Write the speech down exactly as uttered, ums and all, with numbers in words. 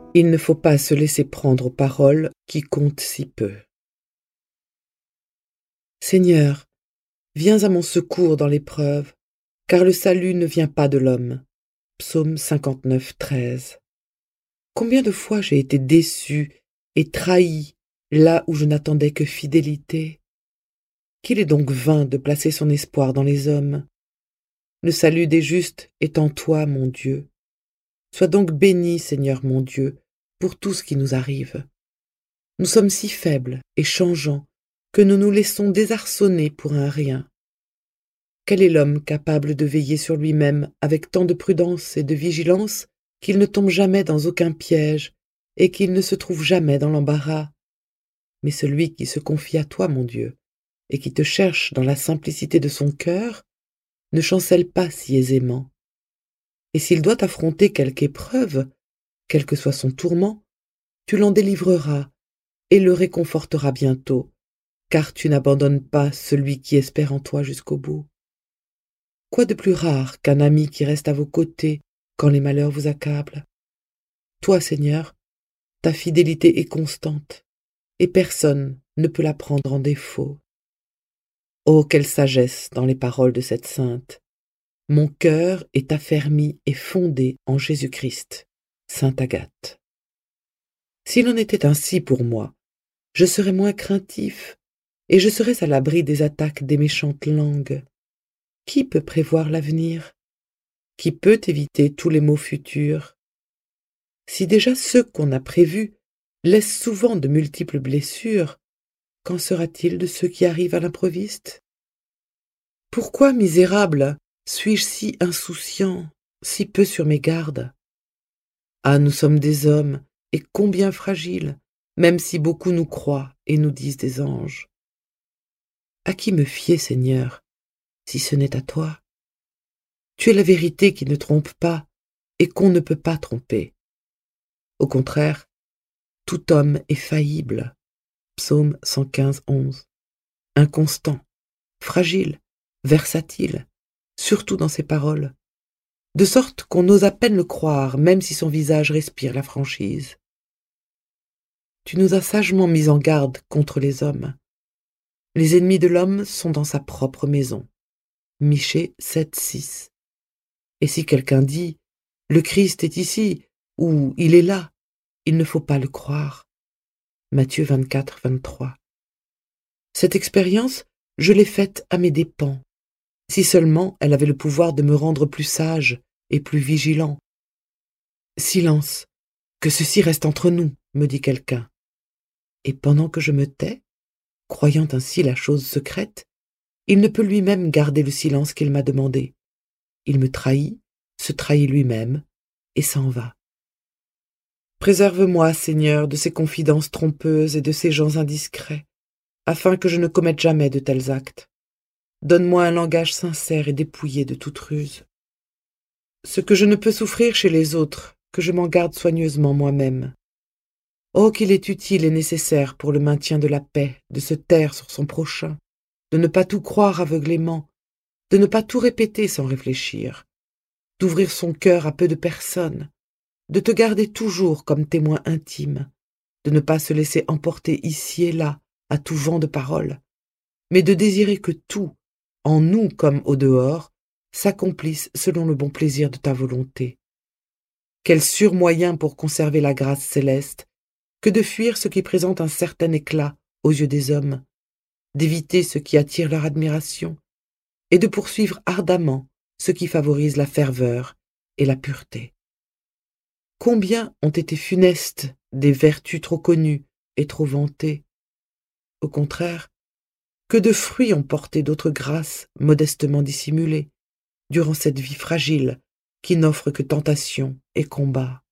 Il ne faut pas se laisser prendre aux paroles qui comptent si peu. Seigneur, viens à mon secours dans l'épreuve, car le salut ne vient pas de l'homme. Psaume cinquante-neuf, treize. Combien de fois j'ai été déçu et trahi là où je n'attendais que fidélité. Qu'il est donc vain de placer son espoir dans les hommes. Le salut des justes est en toi, mon Dieu. Sois donc béni, Seigneur mon Dieu, pour tout ce qui nous arrive. Nous sommes si faibles et changeants que nous nous laissons désarçonner pour un rien. Quel est l'homme capable de veiller sur lui-même avec tant de prudence et de vigilance qu'il ne tombe jamais dans aucun piège et qu'il ne se trouve jamais dans l'embarras? Mais celui qui se confie à toi, mon Dieu, et qui te cherche dans la simplicité de son cœur, ne chancelle pas si aisément. Et s'il doit affronter quelque épreuve, quel que soit son tourment, tu l'en délivreras et le réconforteras bientôt, car tu n'abandonnes pas celui qui espère en toi jusqu'au bout. Quoi de plus rare qu'un ami qui reste à vos côtés quand les malheurs vous accablent? Toi, Seigneur, ta fidélité est constante, et personne ne peut la prendre en défaut. Oh, quelle sagesse dans les paroles de cette sainte! Mon cœur est affermi et fondé en Jésus-Christ. Sainte Agathe. S'il en était ainsi pour moi, je serais moins craintif, et je serais à l'abri des attaques des méchantes langues. Qui peut prévoir l'avenir? Qui peut éviter tous les maux futurs? Si déjà ceux qu'on a prévus laissent souvent de multiples blessures, qu'en sera-t-il de ceux qui arrivent à l'improviste? Pourquoi, misérable, suis-je si insouciant, si peu sur mes gardes? Ah, nous sommes des hommes, et combien fragiles, même si beaucoup nous croient et nous disent des anges. À qui me fier, Seigneur, si ce n'est à toi? Tu es la vérité qui ne trompe pas et qu'on ne peut pas tromper. Au contraire, tout homme est faillible. Psaume cent quinze, onze. Inconstant, fragile, versatile, surtout dans ses paroles, de sorte qu'on ose à peine le croire, même si son visage respire la franchise. Tu nous as sagement mis en garde contre les hommes. Les ennemis de l'homme sont dans sa propre maison. Michée sept, six. Et si quelqu'un dit « Le Christ est ici » ou « Il est là », il ne faut pas le croire. Matthieu vingt-quatre, vingt-trois. Cette expérience, je l'ai faite à mes dépens. Si seulement elle avait le pouvoir de me rendre plus sage et plus vigilant. Silence, que ceci reste entre nous, me dit quelqu'un. Et pendant que je me tais, croyant ainsi la chose secrète, il ne peut lui-même garder le silence qu'il m'a demandé. Il me trahit, se trahit lui-même, et s'en va. Préserve-moi, Seigneur, de ces confidences trompeuses et de ces gens indiscrets, afin que je ne commette jamais de tels actes. Donne-moi un langage sincère et dépouillé de toute ruse. Ce que je ne peux souffrir chez les autres, que je m'en garde soigneusement moi-même. Oh, qu'il est utile et nécessaire pour le maintien de la paix, de se taire sur son prochain, de ne pas tout croire aveuglément, de ne pas tout répéter sans réfléchir, d'ouvrir son cœur à peu de personnes, de te garder toujours comme témoin intime, de ne pas se laisser emporter ici et là à tout vent de paroles, mais de désirer que tout, en nous comme au dehors, s'accomplisse selon le bon plaisir de ta volonté. Quel sûr moyen pour conserver la grâce céleste que de fuir ce qui présente un certain éclat aux yeux des hommes, d'éviter ce qui attire leur admiration, et de poursuivre ardemment ce qui favorise la ferveur et la pureté. Combien ont été funestes des vertus trop connues et trop vantées? Au contraire, que de fruits ont porté d'autres grâces modestement dissimulées, durant cette vie fragile qui n'offre que tentation et combat.